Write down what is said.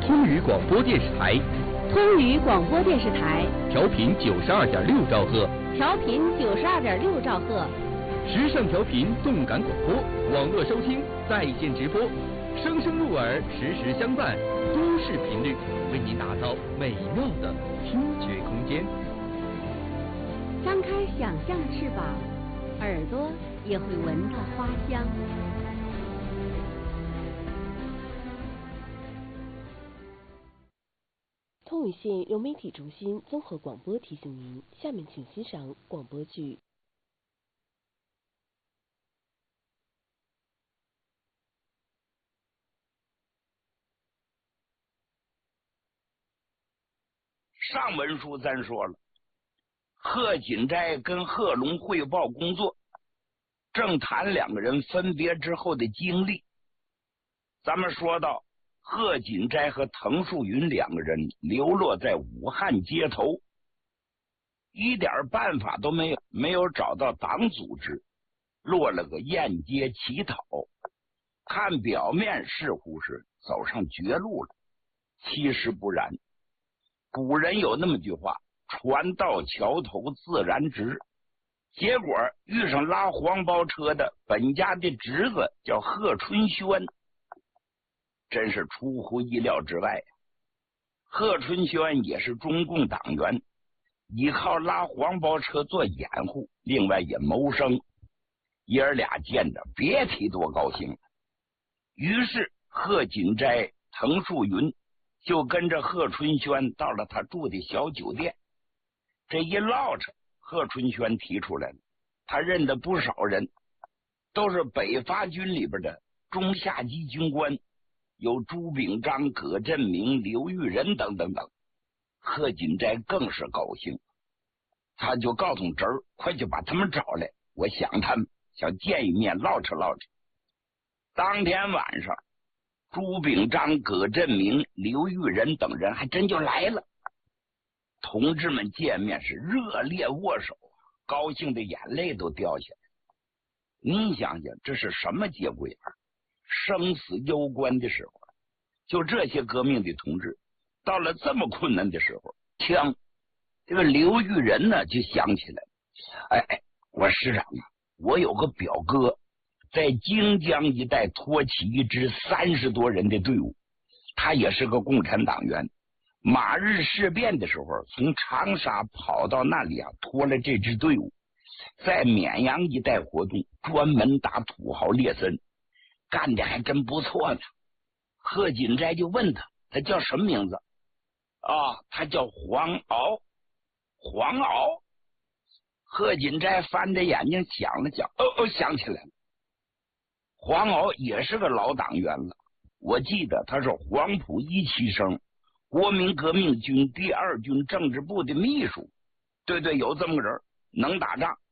通语广播电视台， 通语广播电视台， 调频92.6兆赫， 调频92.6兆赫， 时尚调频，动感广播，网络收听，在线直播，声声入耳，时时相伴，都市频率，为您打造美妙的听觉空间。 张开想象的翅膀，耳朵也会闻到花香。 通语线融媒体中心综合广播提醒您，下面请欣赏广播剧。 上文书咱说了，贺锦斋跟贺龙汇报工作，正谈两个人分别之后的经历。咱们说到贺锦斋和滕树云两个人流落在武汉街头，一点办法都没有，没有找到党组织，落了个沿街乞讨。看表面似乎是走上绝路了，其实不然。古人有那么句话，船到桥头自然直。结果遇上拉黄包车的本家的侄子叫贺春轩，真是出乎意料之外。贺春轩也是中共党员，依靠拉黄包车做掩护，另外也谋生。爷儿俩见着别提多高兴了。于是贺锦斋、滕树云就跟着贺春轩到了他住的小酒店。这一唠扯，贺春轩提出来了，他认得不少人，都是北伐军里边的中下级军官，有朱秉章、葛振明、刘玉仁等等等。贺锦斋更是高兴，他就告诉侄儿，快去把他们找来，我想他们，想见一面唠扯唠扯。当天晚上，朱秉章、葛振明、刘玉仁等人还真就来了。同志们见面是热烈握手，高兴的眼泪都掉下来。您想想，这是什么节骨眼？生死攸关的时候，就这些革命的同志，到了这么困难的时候，枪这个刘玉仁呢就想起来，我师长啊，我有个表哥在荆江一带托起一支30多人的队伍，他也是个共产党员。马日事变的时候，从长沙跑到那里啊，拖了这支队伍，在绵阳一带活动，专门打土豪劣绅，干的还真不错呢。贺锦斋就问他，他叫什么名字？他叫黄鳌。黄鳌。贺锦斋翻着眼睛想了想，想起来了，黄鳌也是个老党员了。我记得他是黄埔1期生，国民革命军第2军政治部的秘书。对，有这么个人，能打仗。